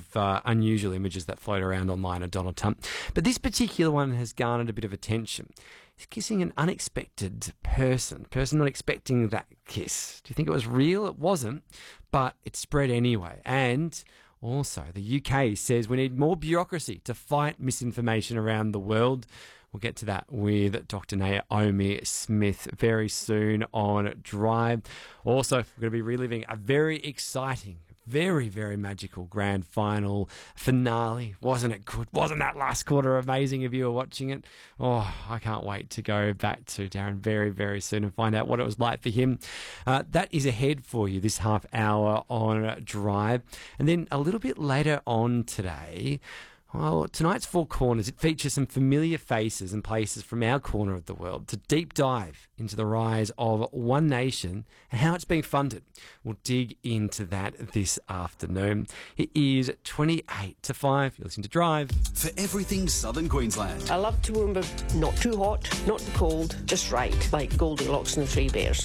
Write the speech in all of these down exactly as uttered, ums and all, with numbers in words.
of uh, unusual images that float around online of Donald Trump. But this particular one has garnered a bit of attention. He's kissing an unexpected person, person not expecting that kiss. Do you think it was real? It wasn't, but it spread anyway. And also, the U K says we need more bureaucracy to fight misinformation around the world. We'll get to that with Doctor Naomi Smith very soon on Drive. Also, we're going to be reliving a very exciting, very, very magical grand final finale. Wasn't it good? Wasn't that last quarter amazing if you were watching it? Oh, I can't wait to go back to Darren very, very soon and find out what it was like for him. Uh, that is ahead for you this half hour on Drive. And then a little bit later on today, well, tonight's Four Corners, it features some familiar faces and places from our corner of the world to deep dive into the rise of One Nation and how it's being funded. We'll dig into that this afternoon. It is twenty-eight to five. You're listening to Drive. For everything Southern Queensland. I love Toowoomba, not too hot, not too cold, just right, like Goldilocks and the Three Bears.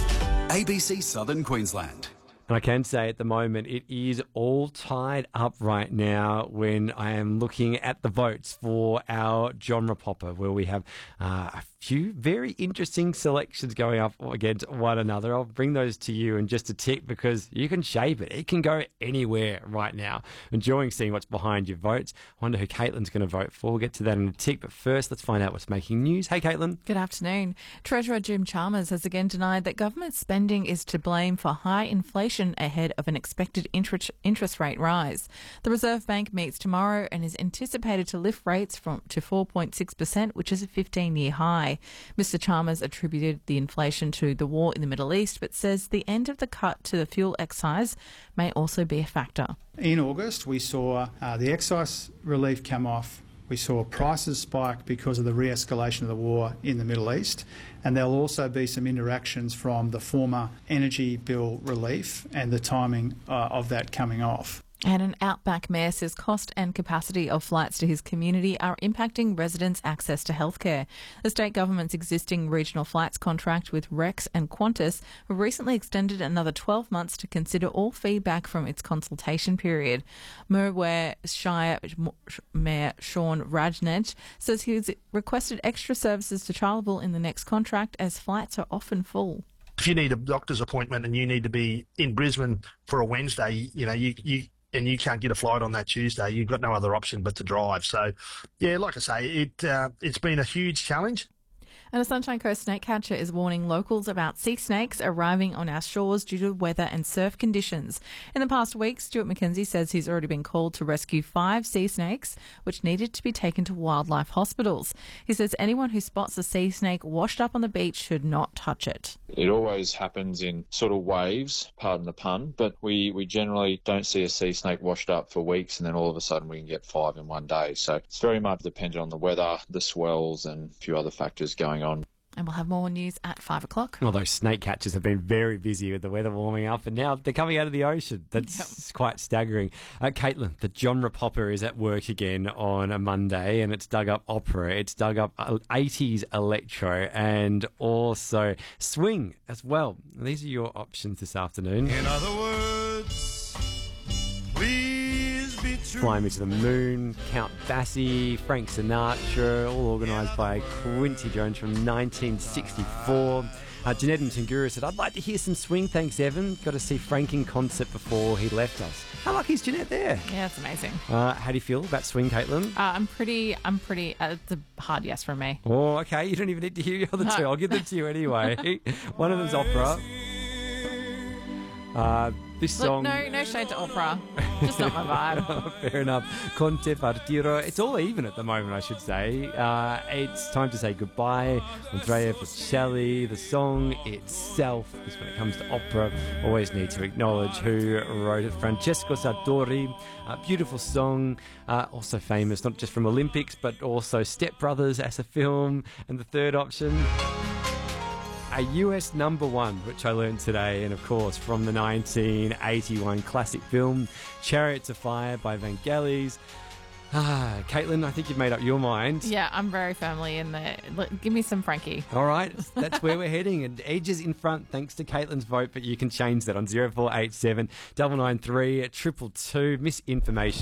A B C Southern Queensland. And I can say at the moment it is all tied up right now when I am looking at the votes for our genre popper, where we have uh, a few very interesting selections going up against one another. I'll bring those to you in just a tick because you can shape it. It can go anywhere right now. Enjoying seeing what's behind your votes. I wonder who Caitlin's going to vote for. We'll get to that in a tick. But first, let's find out what's making news. Hey, Caitlin. Good afternoon. Treasurer Jim Chalmers has again denied that government spending is to blame for high inflation ahead of an expected interest interest rate rise. The Reserve Bank meets tomorrow and is anticipated to lift rates from to four point six percent, which is a fifteen-year high. Mister Chalmers attributed the inflation to the war in the Middle East, but says the end of the cut to the fuel excise may also be a factor. In August, we saw uh, the excise relief come off. We saw prices spike because of the re-escalation of the war in the Middle East, and there'll also be some interactions from the former energy bill relief and the timing uh, of that coming off. And an Outback mayor says cost and capacity of flights to his community are impacting residents' access to healthcare. The state government's existing regional flights contract with Rex and Qantas were recently extended another twelve months to consider all feedback from its consultation period. Murware Shire Mayor Sean Rajnej says he's requested extra services to Charleville in the next contract as flights are often full. If you need a doctor's appointment and you need to be in Brisbane for a Wednesday, you know, you, you and you can't get a flight on that Tuesday, you've got no other option but to drive. So, yeah, like I say, it uh, it's been a huge challenge. And a Sunshine Coast snake catcher is warning locals about sea snakes arriving on our shores due to weather and surf conditions. In the past week, Stuart McKenzie says he's already been called to rescue five sea snakes, which needed to be taken to wildlife hospitals. He says anyone who spots a sea snake washed up on the beach should not touch it. It always happens in sort of waves, pardon the pun, but we, we generally don't see a sea snake washed up for weeks and then all of a sudden we can get five in one day. So it's very much dependent on the weather, the swells and a few other factors going on. And we'll have more news at five o'clock. Well, those snake catchers have been very busy with the weather warming up, and now they're coming out of the ocean. That's yep. quite staggering. Uh, Caitlin, the genre popper is at work again on a Monday, and it's dug up opera, it's dug up eighties electro, and also swing as well. These are your options this afternoon. In other words, please be true. Fly Me to the Moon, Count Basie, Frank Sinatra, all organised by Quincy Jones from nineteen sixty-four. Uh, Jeanette and Tangura said, I'd like to hear some swing, thanks, Evan. Got to see Frank in concert before he left us. How lucky is Jeanette there? Yeah, it's amazing. Uh, how do you feel about swing, Caitlin? Uh, I'm pretty, I'm pretty, uh, it's a hard yes from me. Oh, okay. You don't even need to hear the other No. two. I'll give them to you anyway. One of them's opera. Uh, this Look, song... no, no shade to opera. Just not my vibe. Fair enough. Conte partiro. It's all even at the moment, I should say. Uh, it's time to say goodbye. Andrea Bocelli. The song itself, because when it comes to opera, always need to acknowledge who wrote it. Francesco Sartori. A beautiful song. Uh, also famous, not just from Olympics, but also Step Brothers as a film. And the third option... a U S number one, which I learned today, and of course from the nineteen eighty-one classic film Chariots of Fire by Vangelis. Ah, Caitlin, I think you've made up your mind. Yeah, I'm very firmly in there. Look, give me some Frankie. All right, that's where we're heading. And Edge is in front thanks to Caitlin's vote, but you can change that on zero four eight seven, nine nine three, two two two. Misinformation.